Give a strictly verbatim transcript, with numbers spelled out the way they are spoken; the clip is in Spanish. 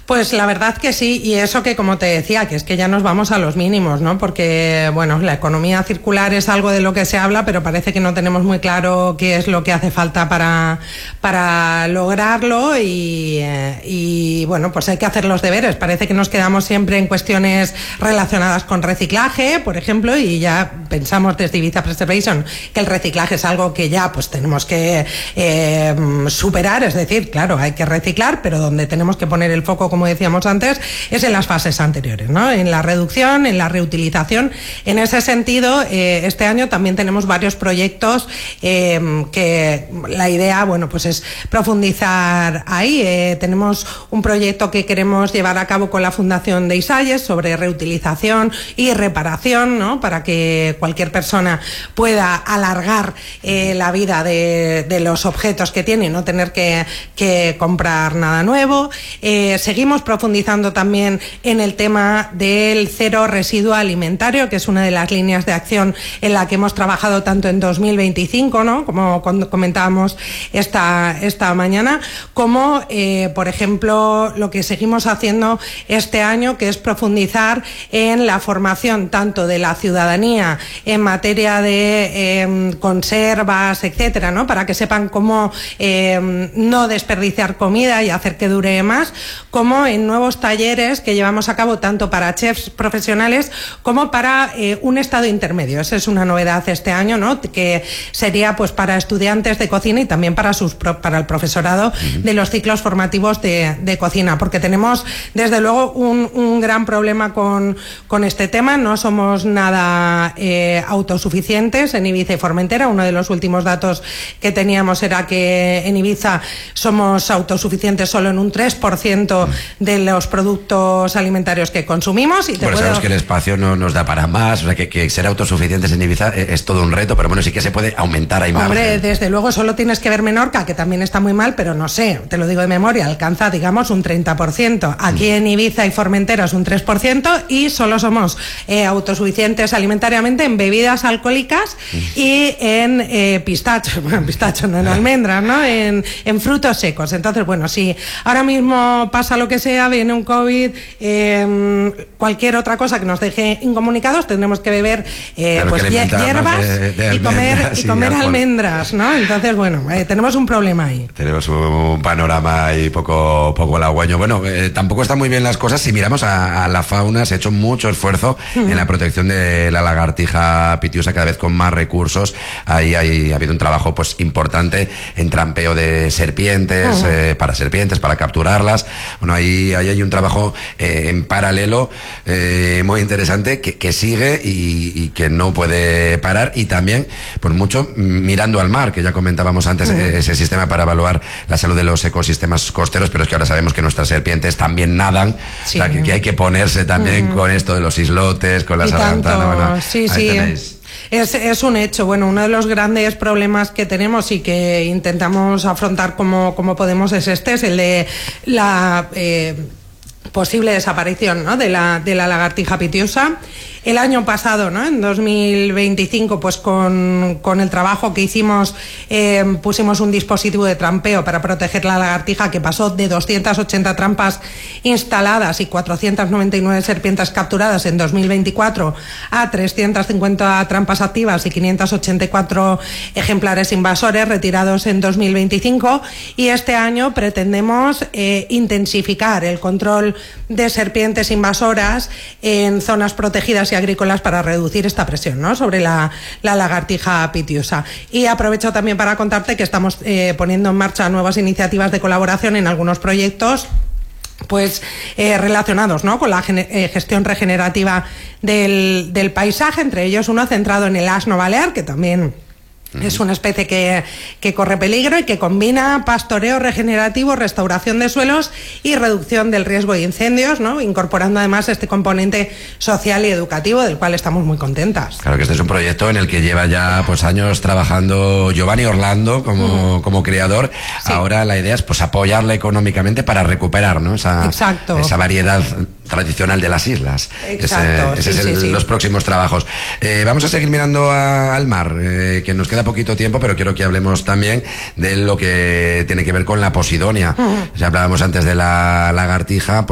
Pues la verdad que sí, y eso que como te decía, que es que ya nos vamos a los mínimos, ¿no? Porque, bueno, la economía circular es algo de lo que se habla, pero parece que no tenemos muy claro qué es lo que hace falta para, para lograrlo y, eh, y, bueno, pues hay que hacer los deberes. Parece que nos quedamos siempre en cuestiones relacionadas con reciclaje, por ejemplo, y ya pensamos desde Ibiza Preservation que el reciclaje es algo que ya pues tenemos que eh, superar, es decir, claro, hay que reciclar, pero donde tenemos que poner el foco, como decíamos antes, es en las fases anteriores, ¿no? En la reducción, en la reutilización. En ese sentido, eh, este año también tenemos varios proyectos eh, que la idea, bueno, pues es profundizar ahí. Eh, tenemos un proyecto que queremos llevar a cabo con la Fundación de Isalles sobre reutilización y reparación, ¿no? Para que cualquier persona pueda alargar eh, la vida de, de los objetos que tiene y no tener que, que comprar nada nuevo. Eh, seguimos profundizando también en el tema del cero residuo alimentario, que es una de las líneas de acción en la que hemos trabajado tanto en dos mil veinticinco, ¿no? Como comentábamos esta, esta mañana, como, eh, por ejemplo, lo que seguimos haciendo este año, que es profundizar en la formación tanto de la ciudadanía en materia de eh, conservas, etcétera, ¿no? Para que sepan cómo eh, no desperdiciar comida y hacer que dure más, como en nuevos talleres que llevamos a cabo tanto para chefs profesionales como para eh, un estado intermedio. Esa es una novedad este año, ¿no? Que sería pues para estudiantes de cocina y también para sus para el profesorado uh-huh. de los ciclos formativos de, de cocina, porque tenemos desde luego un, un gran problema con, con este tema. No somos nada eh, autosuficientes en Ibiza y Formentera. Uno de los últimos datos que teníamos era que en Ibiza somos autosuficientes solo en un tres por ciento de los productos alimentarios que consumimos. Y te bueno, puedo... sabemos que el espacio no nos da para más, o sea, que, que ser autosuficientes en Ibiza es, es todo un reto, pero bueno, sí que se puede aumentar ahí más. Hombre, desde luego solo tienes que ver Menorca, que también está muy mal, pero no sé, te lo digo de memoria, alcanza, digamos, un treinta por ciento. Aquí mm. en Ibiza y Formentera es un tres por ciento y solo somos eh, autosuficientes alimentariamente en bebidas alcohólicas mm. y en eh, pistachos, bueno, pistachos, no en almendras, ¿no? En, en frutos secos. Entonces, bueno, si ahora mismo pasa lo que sea, viene un COVID, eh, cualquier otra cosa que nos deje incomunicados, tendremos que beber eh, claro, pues que hierbas de, de y comer, y comer y almendras, ¿no? Entonces, bueno, eh, tenemos un problema ahí. Tenemos un panorama ahí poco, poco halagüeño. Bueno, eh, tampoco están muy bien las cosas. Si miramos a, a la fauna, se ha hecho mucho esfuerzo uh-huh. en la protección de la lagartija pitiusa, cada vez con más recursos. Ahí, ahí ha habido un trabajo pues importante en trampeo de serpientes, uh-huh. eh, para serpientes, para capturarlas. Bueno, ahí, ahí hay un trabajo eh, en paralelo eh, muy interesante que, que sigue y, y que no puede parar, y también pues mucho mirando al mar, que ya comentábamos antes, uh-huh. ese sistema para evaluar la salud de los ecosistemas costeros, pero es que ahora sabemos que nuestras serpientes también nadan, sí. o sea, que, que hay que ponerse también uh-huh. con esto de los islotes, con las sargantanas. Bueno, sí, sí. Tenéis. Es, es un hecho. Bueno, uno de los grandes problemas que tenemos y que intentamos afrontar como, como podemos es este, es el de la eh, posible desaparición, ¿no? de la, de la lagartija pitiusa. El año pasado, ¿no? En dos mil veinticinco, pues con, con el trabajo que hicimos, eh, pusimos un dispositivo de trampeo para proteger la lagartija que pasó de doscientas ochenta trampas instaladas y cuatrocientas noventa y nueve serpientes capturadas en dos mil veinticuatro a trescientas cincuenta trampas activas y quinientos ochenta y cuatro ejemplares invasores retirados en dos mil veinticinco, y este año pretendemos eh, intensificar el control de serpientes invasoras en zonas protegidas y agrícolas para reducir esta presión, ¿no? sobre la, la lagartija pitiusa. Y aprovecho también para contarte que estamos eh, poniendo en marcha nuevas iniciativas de colaboración en algunos proyectos pues eh, relacionados, ¿no? con la gen- eh, gestión regenerativa del, del paisaje, entre ellos uno centrado en el asno balear, que también es una especie que, que corre peligro y que combina pastoreo regenerativo, restauración de suelos y reducción del riesgo de incendios, ¿no? incorporando además este componente social y educativo, del cual estamos muy contentas. Claro que este es un proyecto en el que lleva ya pues años trabajando Giovanni Orlando como, mm. como creador. Sí. Ahora la idea es pues apoyarla económicamente para recuperar, ¿no? esa, esa variedad tradicional de las islas. Exacto. Ese, ese sí, es el, sí, sí. los próximos trabajos. Eh, vamos a seguir mirando a, al mar, eh, que nos queda poquito tiempo, pero quiero que hablemos también de lo que tiene que ver con la posidonia. Uh-huh. Ya hablábamos antes de la lagartija.